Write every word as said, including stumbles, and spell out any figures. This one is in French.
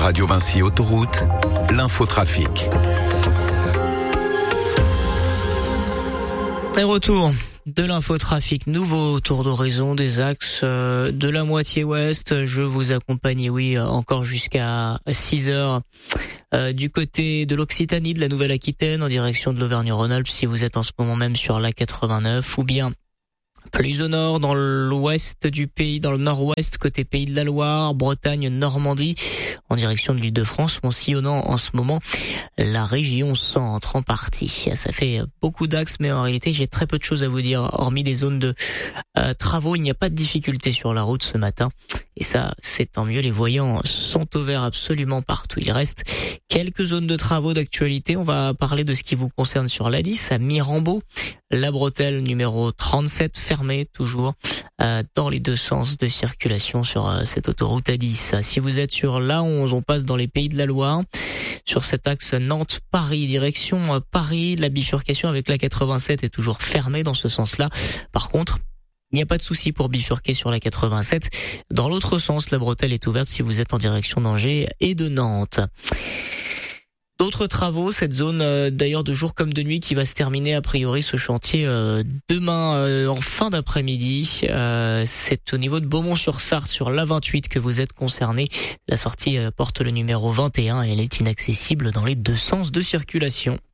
Radio Vinci Autoroute, l'infotrafic. Et retour de l'infotrafic, nouveau tour d'horizon des axes euh, de la moitié ouest. Je vous accompagne, oui, encore jusqu'à six heures euh, du côté de l'Occitanie, de la Nouvelle-Aquitaine, en direction de l'Auvergne-Rhône-Alpes, si vous êtes en ce moment même sur l'A quatre-vingt-neuf, ou bien plus au nord, dans l'ouest du pays, dans le nord-ouest, côté Pays de la Loire, Bretagne, Normandie, en direction de l'Île-de-France, en sillonnant en ce moment la région centre en partie. Ça fait beaucoup d'axes, mais en réalité, j'ai très peu de choses à vous dire. Hormis des zones de euh, travaux, il n'y a pas de difficulté sur la route ce matin. Et ça, c'est tant mieux. Les voyants sont au vert absolument partout. Il reste quelques zones de travaux d'actualité. On va parler de ce qui vous concerne sur l'A dix, à Mirambeau. La bretelle numéro trente-sept fermée toujours euh, dans les deux sens de circulation sur euh, cette autoroute A dix. Si vous êtes sur l'A onze, on passe dans les Pays de la Loire. Sur cet axe Nantes-Paris, direction euh, Paris, la bifurcation avec l'A quatre-vingt-sept est toujours fermée dans ce sens-là. Par contre, il n'y a pas de souci pour bifurquer sur la quatre-vingt-sept. Dans l'autre sens, la bretelle est ouverte si vous êtes en direction d'Angers et de Nantes. D'autres travaux, cette zone euh, d'ailleurs de jour comme de nuit qui va se terminer a priori ce chantier euh, demain euh, en fin d'après-midi. Euh, c'est au niveau de Beaumont-sur-Sarthe sur l'A vingt-huit que vous êtes concerné. La sortie euh, porte le numéro vingt et un et elle est inaccessible dans les deux sens de circulation.